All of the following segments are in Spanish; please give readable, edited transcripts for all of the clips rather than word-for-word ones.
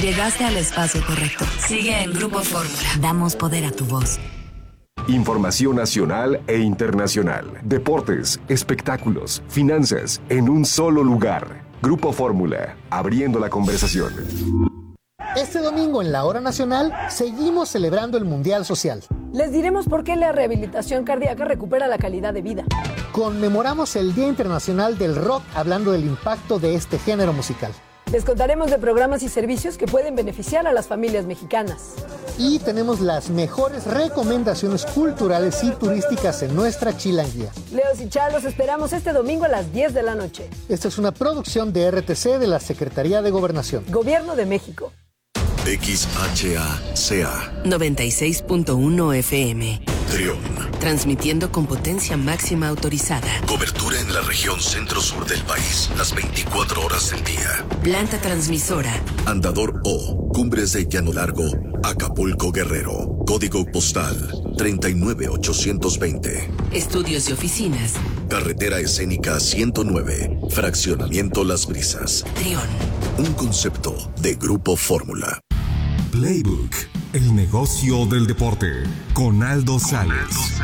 Llegaste al espacio correcto. Sigue en Grupo Fórmula. Damos poder a tu voz. Información nacional e internacional. Deportes, espectáculos, finanzas, en un solo lugar. Grupo Fórmula, abriendo la conversación. Este domingo en la Hora Nacional seguimos celebrando el Mundial Social. Les diremos por qué la rehabilitación cardíaca recupera la calidad de vida. Conmemoramos el Día Internacional del Rock hablando del impacto de este género musical. Les contaremos de programas y servicios que pueden beneficiar a las familias mexicanas. Y tenemos las mejores recomendaciones culturales y turísticas en nuestra chilanguía. Leos y Char, los esperamos este domingo a las 10 de la noche. Esta es una producción de RTC de la Secretaría de Gobernación. Gobierno de México. XHACA 96.1 FM. Trión. Transmitiendo con potencia máxima autorizada. Cobertura en la región centro-sur del país, las 24 horas del día. Planta transmisora. Andador O, Cumbres de Llano Largo, Acapulco, Guerrero. Código postal 39820. Estudios y oficinas. Carretera escénica 109, Fraccionamiento Las Brisas. Trión. Un concepto de Grupo Fórmula. Playbook, el negocio del deporte, con Aldo Sales.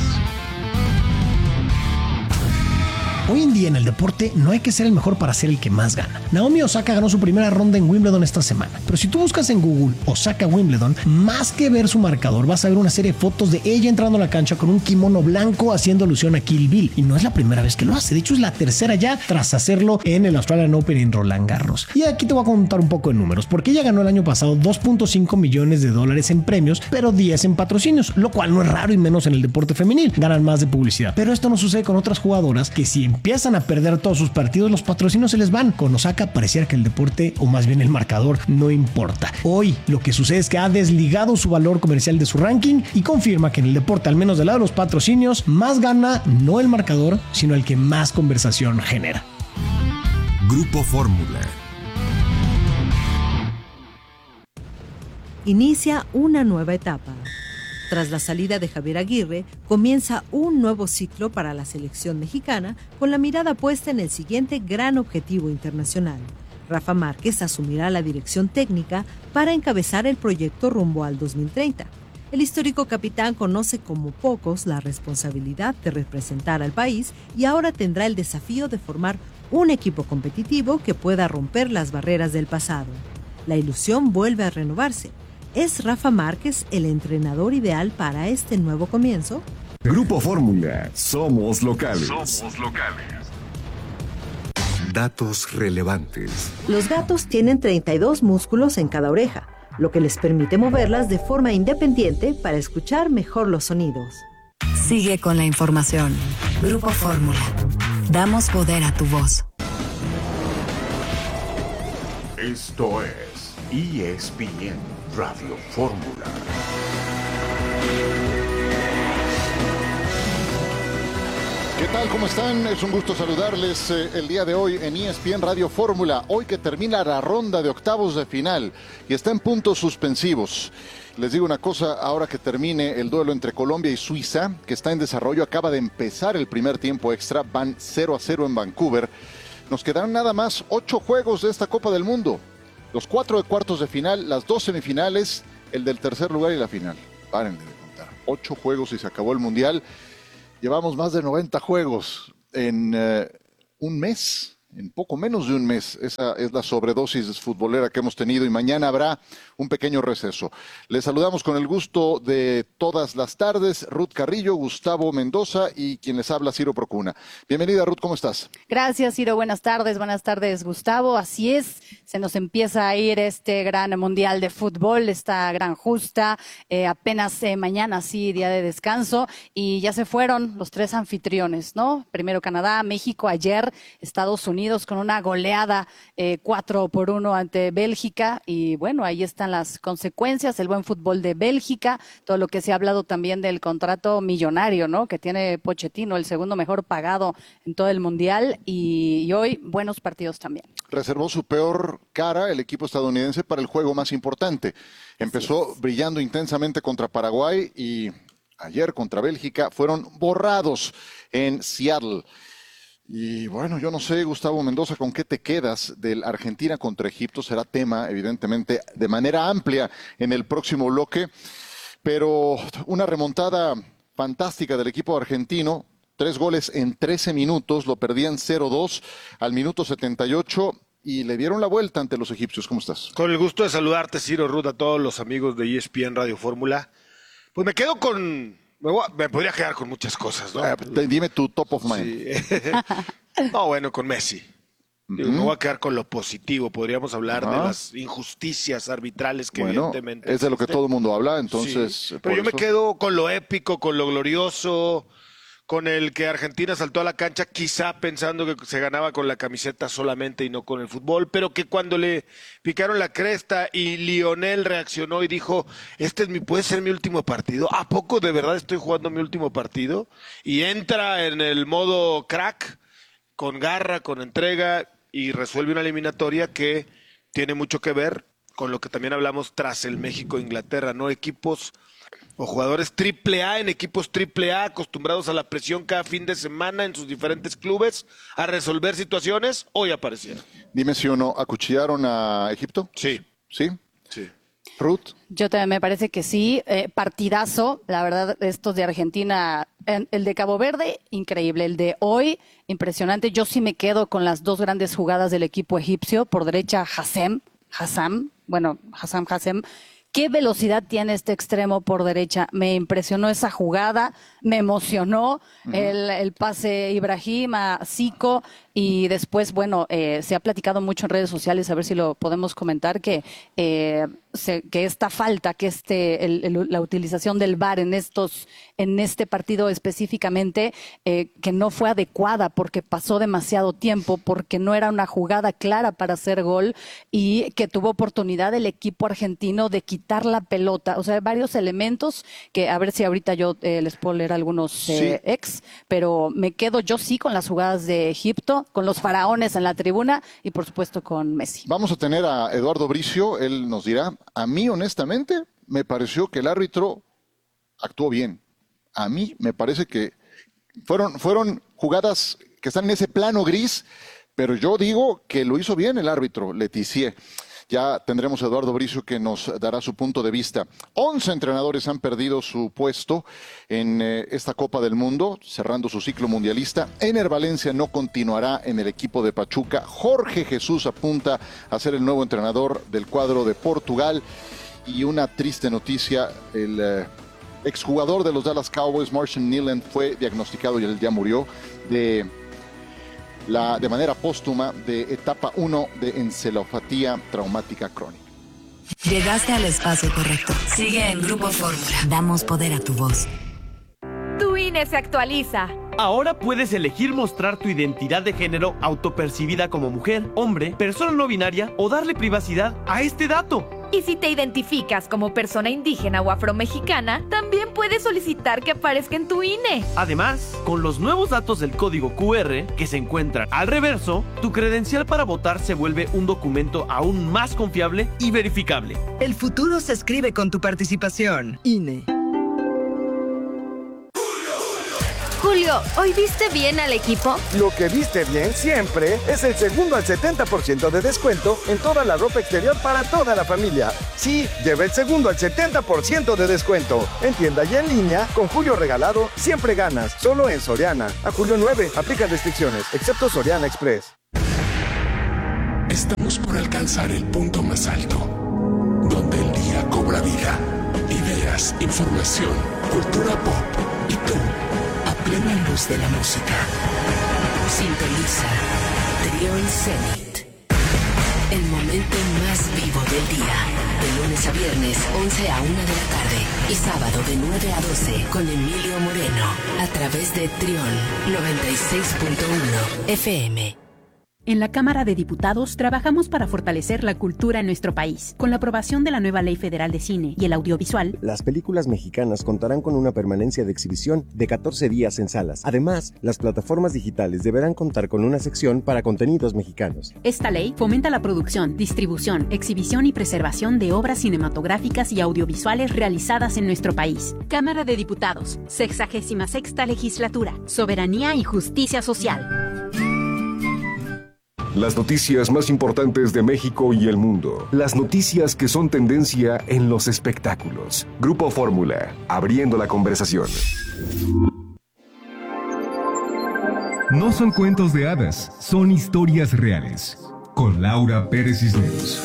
Hoy en día en el deporte no hay que ser el mejor para ser el que más gana. Naomi Osaka ganó su primera ronda en Wimbledon esta semana, pero si tú buscas en Google Osaka Wimbledon, más que ver su marcador vas a ver una serie de fotos de ella entrando a la cancha con un kimono blanco haciendo alusión a Kill Bill, y no es la primera vez que lo hace, de hecho es la tercera ya tras hacerlo en el Australian Open en Roland Garros. Y aquí te voy a contar un poco de números, porque ella ganó el año pasado $2.5 millones en premios, pero 10 en patrocinios, lo cual no es raro y menos en el deporte femenil, ganan más de publicidad. Pero esto no sucede con otras jugadoras que si empiezan a perder todos sus partidos, los patrocinios se les van. Con Osaka pareciera que el deporte, o más bien el marcador, no importa. Hoy lo que sucede es que ha desligado su valor comercial de su ranking y confirma que en el deporte, al menos del lado de los patrocinios, más gana no el marcador, sino el que más conversación genera. Grupo Fórmula. Inicia una nueva etapa. Tras la salida de Javier Aguirre, comienza un nuevo ciclo para la selección mexicana con la mirada puesta en el siguiente gran objetivo internacional. Rafa Márquez asumirá la dirección técnica para encabezar el proyecto rumbo al 2030. El histórico capitán conoce como pocos la responsabilidad de representar al país y ahora tendrá el desafío de formar un equipo competitivo que pueda romper las barreras del pasado. La ilusión vuelve a renovarse. ¿Es Rafa Márquez el entrenador ideal para este nuevo comienzo? Grupo Fórmula, somos locales. Datos relevantes. Los gatos tienen 32 músculos en cada oreja, lo que les permite moverlas de forma independiente para escuchar mejor los sonidos. Sigue con la información. Grupo Fórmula. Damos poder a tu voz. Esto es ESPN Radio Fórmula. ¿Qué tal? ¿Cómo están? Es un gusto saludarles el día de hoy en ESPN Radio Fórmula. Hoy que termina la ronda de octavos de final y está en puntos suspensivos. Les digo una cosa, ahora que termine el duelo entre Colombia y Suiza, que está en desarrollo, acaba de empezar el primer tiempo extra, van 0-0 en Vancouver. Nos quedarán nada más 8 juegos de esta Copa del Mundo. Los 4 de cuartos de final, las 2 semifinales, el del tercer lugar y la final. Párenle de contar. 8 juegos y se acabó el Mundial. Llevamos más de 90 juegos en un mes, en poco menos de un mes. Esa es la sobredosis futbolera que hemos tenido y mañana habrá un pequeño receso. Les saludamos con el gusto de todas las tardes, Ruth Carrillo, Gustavo Mendoza y quien les habla, Ciro Procuna. Bienvenida, Ruth, ¿cómo estás? Gracias, Ciro, buenas tardes, Gustavo. Así es, se nos empieza a ir este gran mundial de fútbol, esta gran justa, apenas mañana, sí, día de descanso, y ya se fueron los 3 anfitriones, ¿no? Primero Canadá, México, ayer Estados Unidos con una goleada 4-1 ante Bélgica, y bueno, ahí están las consecuencias, el buen fútbol de Bélgica, todo lo que se ha hablado también del contrato millonario, ¿no? Que tiene Pochettino, el segundo mejor pagado en todo el mundial, y hoy buenos partidos también. Reservó su peor cara el equipo estadounidense para el juego más importante. Empezó brillando intensamente contra Paraguay y ayer contra Bélgica fueron borrados en Seattle. Y bueno, yo no sé, Gustavo Mendoza, ¿con qué te quedas del Argentina contra Egipto? Será tema, evidentemente, de manera amplia en el próximo bloque, pero una remontada fantástica del equipo argentino, 3 goles en 13 minutos, lo perdían 0-2 al minuto 78 y le dieron la vuelta ante los egipcios. ¿Cómo estás? Con el gusto de saludarte, Ciro Rudd, a todos los amigos de ESPN Radio Fórmula. Pues me quedo con... Me podría quedar con muchas cosas, ¿no? Dime tu top of mind. Sí. No, bueno, con Messi. Me voy a quedar con lo positivo. Podríamos hablar de las injusticias arbitrales que evidentemente... Es de lo que todo el mundo habla, entonces... Sí. Pero yo me quedo con lo épico, con lo glorioso, con el que Argentina saltó a la cancha quizá pensando que se ganaba con la camiseta solamente y no con el fútbol, pero que cuando le picaron la cresta y Lionel reaccionó y dijo, puede ser mi último partido, ¿a poco de verdad estoy jugando mi último partido? Y entra en el modo crack, con garra, con entrega, y resuelve una eliminatoria que tiene mucho que ver con lo que también hablamos tras el México-Inglaterra, ¿no? Equipos o jugadores AAA en equipos AAA acostumbrados a la presión cada fin de semana en sus diferentes clubes a resolver situaciones, hoy aparecieron. Dime si o no, ¿acuchillaron a Egipto? Sí. ¿Sí? Sí. Ruth. Yo también me parece que sí, partidazo, la verdad, estos de Argentina, el de Cabo Verde, increíble, el de hoy, impresionante. Yo sí me quedo con las 2 grandes jugadas del equipo egipcio, por derecha Hassem. ¿Qué velocidad tiene este extremo por derecha? Me impresionó esa jugada, me emocionó el pase Ibrahim a Zico y después, bueno, se ha platicado mucho en redes sociales, a ver si lo podemos comentar, que esta falta, que la utilización del VAR en este partido específicamente, que no fue adecuada porque pasó demasiado tiempo, porque no era una jugada clara para hacer gol y que tuvo oportunidad el equipo argentino de quitar la pelota. O sea, varios elementos que a ver si ahorita yo les puedo leer algunos pero me quedo yo sí con las jugadas de Egipto, con los faraones en la tribuna y por supuesto con Messi. Vamos a tener a Eduardo Bricio, él nos dirá. A mí, honestamente, me pareció que el árbitro actuó bien. A mí me parece que fueron jugadas que están en ese plano gris, pero yo digo que lo hizo bien el árbitro, Letizier. Ya tendremos a Eduardo Bricio que nos dará su punto de vista. 11 entrenadores han perdido su puesto en esta Copa del Mundo, cerrando su ciclo mundialista. Ener Valencia no continuará en el equipo de Pachuca. Jorge Jesús apunta a ser el nuevo entrenador del cuadro de Portugal. Y una triste noticia, el exjugador de los Dallas Cowboys, Marshall Nyland, fue diagnosticado y él ya murió de manera póstuma de etapa 1 de encefalopatía traumática crónica. Llegaste al espacio correcto. Sigue en Grupo Fórmula. Damos poder a tu voz. Tu INE se actualiza. Ahora puedes elegir mostrar tu identidad de género autopercibida como mujer, hombre, persona no binaria o darle privacidad a este dato. Y si te identificas como persona indígena o afromexicana, también puedes solicitar que aparezca en tu INE. Además, con los nuevos datos del código QR que se encuentran al reverso, tu credencial para votar se vuelve un documento aún más confiable y verificable. El futuro se escribe con tu participación. INE. Julio, ¿hoy viste bien al equipo? Lo que viste bien siempre es el segundo al 70% de descuento en toda la ropa exterior para toda la familia. Sí, lleva el segundo al 70% de descuento. En tienda y en línea, con Julio regalado, siempre ganas. Solo en Soriana. A julio 9, aplica restricciones, excepto Soriana Express. Estamos por alcanzar el punto más alto, donde el día cobra vida. Ideas, información, cultura pop y tú. Plena luz de la música. Sintoniza Trión Zenit. El momento más vivo del día. De lunes a viernes, 11 a 1 de la tarde. Y sábado de 9 a 12 con Emilio Moreno. A través de Trión 96.1 FM. En la Cámara de Diputados trabajamos para fortalecer la cultura en nuestro país. Con la aprobación de la nueva Ley Federal de Cine y el Audiovisual, las películas mexicanas contarán con una permanencia de exhibición de 14 días en salas. Además, las plataformas digitales deberán contar con una sección para contenidos mexicanos. Esta ley fomenta la producción, distribución, exhibición y preservación de obras cinematográficas y audiovisuales realizadas en nuestro país. Cámara de Diputados, 66ª Legislatura, Soberanía y Justicia Social. Las noticias más importantes de México y el mundo. Las noticias que son tendencia en los espectáculos. Grupo Fórmula, abriendo la conversación. No son cuentos de hadas, son historias reales. Con Laura Pérez Cisneros.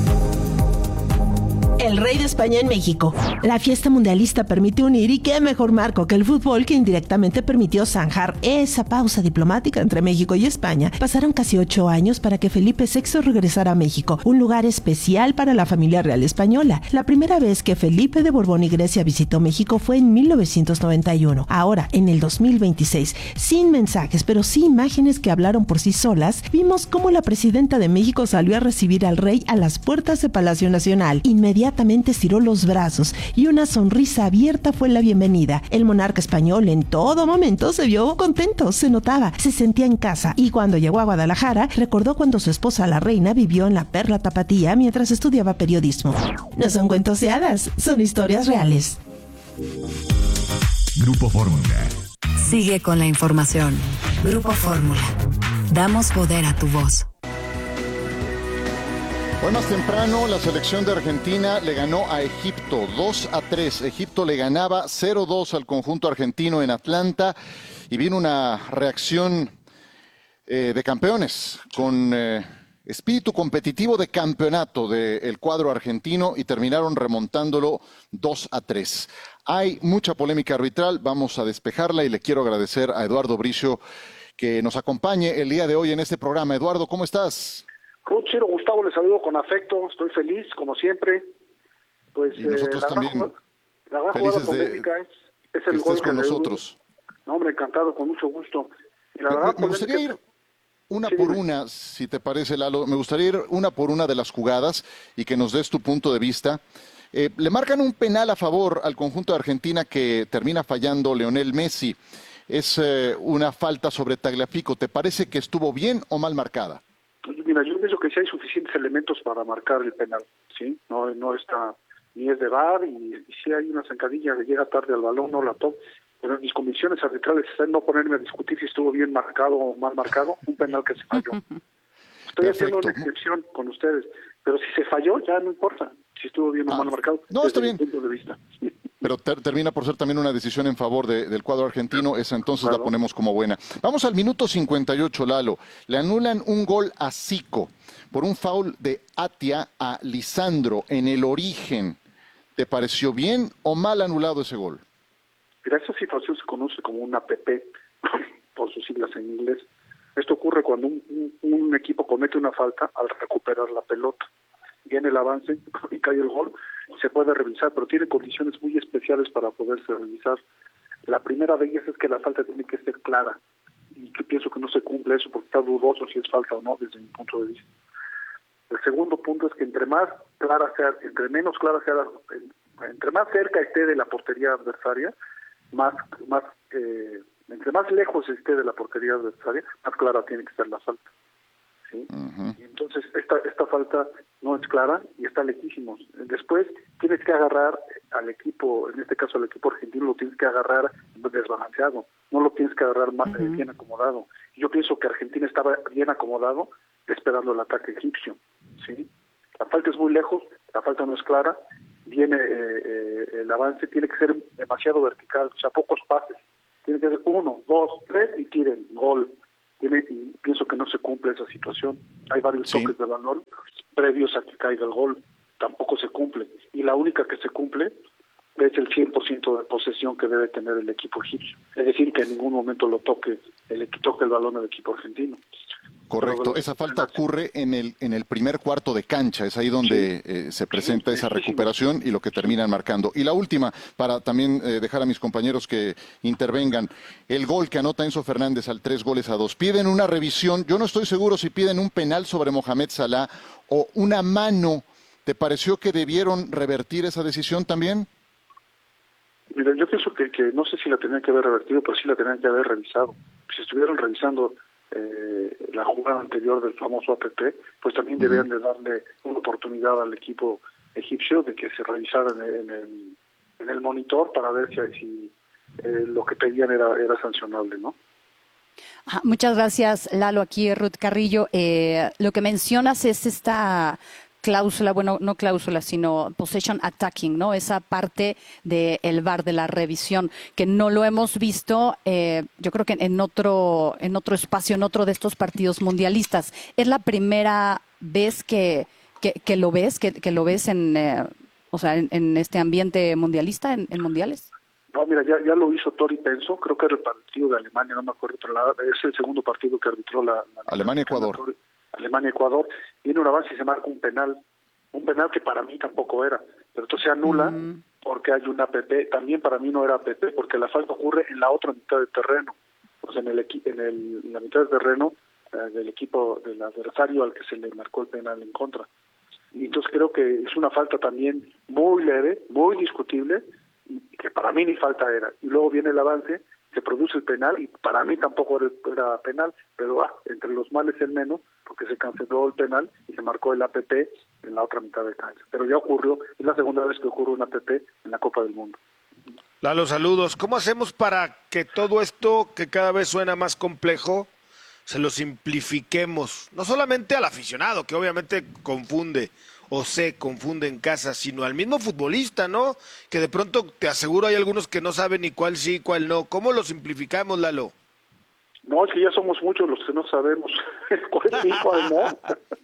El rey de España en México. La fiesta mundialista permite unir, y qué mejor marco que el fútbol, que indirectamente permitió zanjar esa pausa diplomática entre México y España. Pasaron casi 8 años para que Felipe VI regresara a México, un lugar especial para la familia real española. La primera vez que Felipe de Borbón y Grecia visitó México fue en 1991. Ahora, en el 2026, sin mensajes, pero sí imágenes que hablaron por sí solas, vimos cómo la presidenta de México salió a recibir al rey a las puertas de Palacio Nacional. Inmediatamente estiró los brazos y una sonrisa abierta fue la bienvenida. El monarca español en todo momento se vio contento, se notaba, se sentía en casa, y cuando llegó a Guadalajara recordó cuando su esposa la reina vivió en la Perla Tapatía mientras estudiaba periodismo. No son cuentos de hadas, son historias reales. Grupo Fórmula. Sigue con la información. Grupo Fórmula. Damos poder a tu voz. Hoy más temprano, la selección de Argentina le ganó a Egipto 2-3. Egipto le ganaba 0-2 al conjunto argentino en Atlanta, y vino una reacción de campeones, con espíritu competitivo de campeonato del cuadro argentino, y terminaron remontándolo 2-3. Hay mucha polémica arbitral, vamos a despejarla, y le quiero agradecer a Eduardo Bricio que nos acompañe el día de hoy en este programa. Eduardo, ¿cómo estás? Coachero Gustavo, les saludo con afecto, estoy feliz, como siempre. Pues y nosotros también la gran jugada polémica es el gol con nosotros. No, hombre, encantado, con mucho gusto. Y la verdad, me gustaría ir una por una, si te parece, Lalo. Me gustaría ir una por una de las jugadas y que nos des tu punto de vista. Le marcan un penal a favor al conjunto de Argentina que termina fallando Lionel Messi. Es una falta sobre Tagliafico. ¿Te parece que estuvo bien o mal marcada? Mira, yo pienso que sí hay suficientes elementos para marcar el penal, ¿sí? No está, ni es de VAR, y si hay una zancadilla que llega tarde al balón, no la toca. Pero mis convicciones arbitrales están en no ponerme a discutir si estuvo bien marcado o mal marcado, un penal que se falló. Estoy haciendo una excepción con ustedes, pero si se falló, ya no importa si estuvo bien o mal marcado. No, está bien. Punto de vista. Pero termina por ser también una decisión en favor del cuadro argentino, esa entonces la ponemos como buena. Vamos al minuto 58, Lalo. Le anulan un gol a Zico por un foul de Atia a Lisandro en el Origen. ¿Te pareció bien o mal anulado ese gol? Mira, esa situación se conoce como una APP, por sus siglas en inglés. Esto ocurre cuando un equipo comete una falta al recuperar la pelota. Viene el avance y cae el gol, se puede revisar, pero tiene condiciones muy especiales para poderse revisar. La primera de ellas es que la falta tiene que ser clara, y yo pienso que no se cumple eso porque está dudoso si es falta o no desde mi punto de vista. El segundo punto es que entre más clara sea, entre menos clara sea, entre más cerca esté de la portería adversaria, entre más lejos esté de la portería adversaria, más clara tiene que ser la falta. ¿Sí? Y entonces esta falta no es clara y está lejísimos. Después tienes que agarrar al equipo, en este caso al equipo argentino, lo tienes que agarrar desbalanceado, no lo tienes que agarrar bien acomodado. Yo pienso que Argentina estaba bien acomodado esperando el ataque egipcio. ¿Sí? La falta es muy lejos, la falta no es clara, viene el avance, tiene que ser demasiado vertical, o sea, pocos pases. Tiene que ser 1, 2, 3 y tiren, gol. Y pienso que no se cumple esa situación. Hay varios toques de balón previos a que caiga el gol. Tampoco se cumple. Y la única que se cumple es el 100% de posesión que debe tener el equipo egipcio. Es decir, que en ningún momento lo toque el balón al equipo argentino. Correcto. Esa falta ocurre en el primer cuarto de cancha. Es ahí donde se presenta esa recuperación y lo que terminan marcando. Y la última, para también dejar a mis compañeros que intervengan. El gol que anota Enzo Fernández al 3-2. Piden una revisión. Yo no estoy seguro si piden un penal sobre Mohamed Salah o una mano. ¿Te pareció que debieron revertir esa decisión también? Mira, yo pienso que no sé si la tenían que haber revertido, pero sí la tenían que haber revisado. Si estuvieron revisando la jugada anterior del famoso APP, pues también debían de darle una oportunidad al equipo egipcio de que se revisara en el monitor para ver si lo que pedían era sancionable, ¿no? Muchas gracias, Lalo. Aquí Ruth Carrillo. Lo que mencionas es esta cláusula, bueno, no cláusula, sino possession attacking, ¿no? Esa parte del VAR, de la revisión, que no lo hemos visto, yo creo que en otro espacio, en otro de estos partidos mundialistas. ¿Es la primera vez que lo ves, que lo ves en este ambiente mundialista, en mundiales? No, mira, ya lo hizo Tori Penso, creo que era el partido de Alemania, no me acuerdo, es el segundo partido que arbitró la Alemania-Ecuador. Alemania-Ecuador, viene un avance y se marca un penal que para mí tampoco era, pero entonces se anula porque hay una APP, también para mí no era APP, porque la falta ocurre en la otra mitad del terreno, o sea, en la mitad del terreno del equipo del adversario al que se le marcó el penal en contra. Y entonces creo que es una falta también muy leve, muy discutible, y que para mí ni falta era. Y luego viene el avance, se produce el penal, y para mí tampoco era penal, pero entre los males el menos, porque se canceló el penal y se marcó el APP en la otra mitad de cancha. Pero ya ocurrió, es la segunda vez que ocurre un APP en la Copa del Mundo. Lalo, saludos. ¿Cómo hacemos para que todo esto, que cada vez suena más complejo, se lo simplifiquemos? No solamente al aficionado, que obviamente confunde o se confunde en casa, sino al mismo futbolista, ¿no? Que de pronto, te aseguro, hay algunos que no saben ni cuál sí, cuál no. ¿Cómo lo simplificamos, Lalo? No, es que ya somos muchos los que no sabemos cuál sí, cuál no.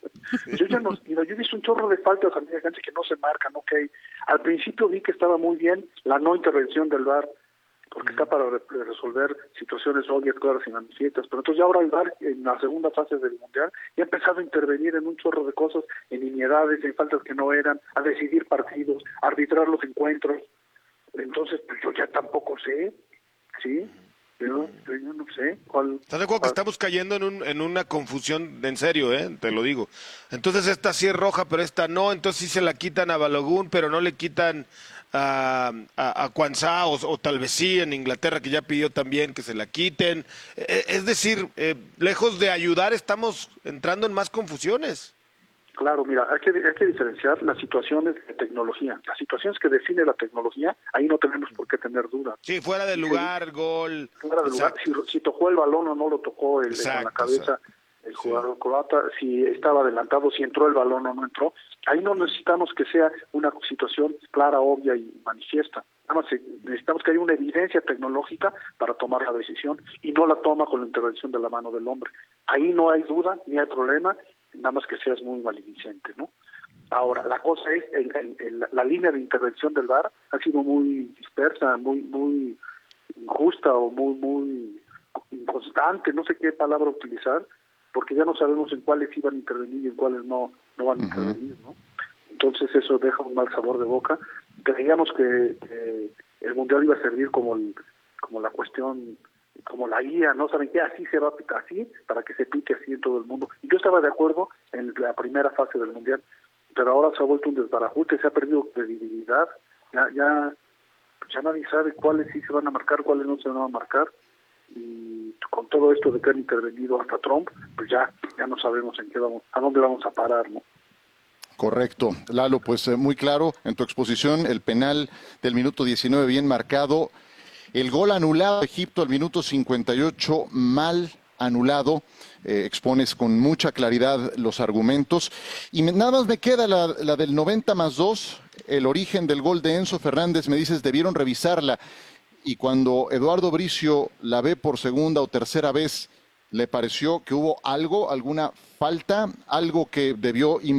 Yo he visto un chorro de faltas a media cancha que no se marcan, ok. Al principio vi que estaba muy bien la no intervención del VAR, porque está para resolver situaciones obvias, claras y manifiestas, pero entonces ya ahora el VAR en la segunda fase del Mundial ya ha empezado a intervenir en un chorro de cosas, en nimiedades, en faltas que no eran, a decidir partidos, a arbitrar los encuentros. Entonces pues yo ya tampoco sé, ¿sí? Yo no sé cuál. ¿Estás de acuerdo que estamos cayendo en una confusión, en serio, te lo digo? Entonces esta sí es roja, pero esta no, entonces sí se la quitan a Balogun, pero no le quitan a Quansah, o tal vez sí en Inglaterra, que ya pidió también que se la quiten. Es decir, lejos de ayudar, estamos entrando en más confusiones. Claro, mira, hay que diferenciar las situaciones de tecnología. Las situaciones que define la tecnología, ahí no tenemos por qué tener duda. Sí, fuera de lugar, gol. Fuera de lugar, si tocó el balón o no lo tocó con la cabeza el jugador croata, si estaba adelantado, si entró el balón o no entró. Ahí no necesitamos que sea una situación clara, obvia y manifiesta. Nada más necesitamos que haya una evidencia tecnológica para tomar la decisión, y no la toma con la intervención de la mano del hombre. Ahí no hay duda, ni hay problema, nada más que seas muy maledicente, ¿no? Ahora, la cosa es, la línea de intervención del VAR ha sido muy dispersa, muy injusta o muy inconstante, no sé qué palabra utilizar, porque ya no sabemos en cuáles iban a intervenir y en cuáles no van a intervenir, ¿no? Entonces eso deja un mal sabor de boca. Creíamos que el Mundial iba a servir como la cuestión, como la guía, ¿no? ¿Saben qué? Así se va a pitar, así, para que se pique así en todo el mundo. Y yo estaba de acuerdo en la primera fase del Mundial, pero ahora se ha vuelto un desbarajuste, se ha perdido credibilidad, ya nadie sabe cuáles sí se van a marcar, cuáles no se van a marcar, y con todo esto de que han intervenido hasta Trump, pues ya no sabemos a dónde vamos a parar, ¿no? Correcto. Lalo, pues muy claro en tu exposición, el penal del minuto 19 bien marcado, el gol anulado de Egipto al minuto 58 mal anulado, expones con mucha claridad los argumentos, y nada más me queda la del 90+2, el origen del gol de Enzo Fernández. Me dices, debieron revisarla, y cuando Eduardo Bricio la ve por segunda o tercera vez, ¿le pareció que hubo alguna falta, algo que debió